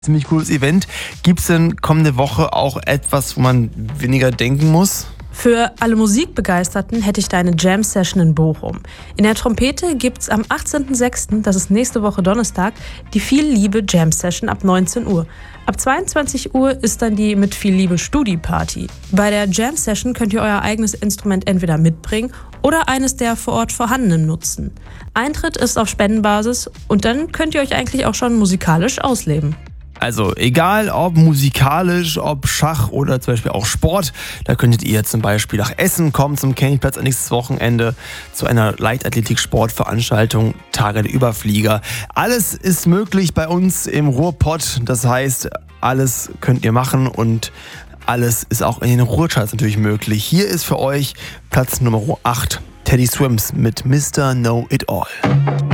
Ziemlich cooles Event. Gibt es denn kommende Woche auch etwas, wo man weniger denken muss? Für alle Musikbegeisterten hätte ich da eine Jam-Session in Bochum. In der Trompete gibt's am 18.06., das ist nächste Woche Donnerstag, die Viel Liebe Jam-Session ab 19 Uhr. Ab 22 Uhr ist dann die mit Viel Liebe Studi-Party. Bei der Jam-Session könnt ihr euer eigenes Instrument entweder mitbringen oder eines der vor Ort vorhandenen nutzen. Eintritt ist auf Spendenbasis und dann könnt ihr euch eigentlich auch schon musikalisch ausleben. Also egal ob musikalisch, ob Schach oder zum Beispiel auch Sport, da könntet ihr zum Beispiel nach Essen kommen zum Campingplatz nächstes Wochenende zu einer Leichtathletik-Sportveranstaltung Tage der Überflieger. Alles ist möglich bei uns im Ruhrpott, das heißt, alles könnt ihr machen und alles ist auch in den Ruhrcharts natürlich möglich. Hier ist für euch Platz Nummer 8, Teddy Swims mit Mr. Know It All.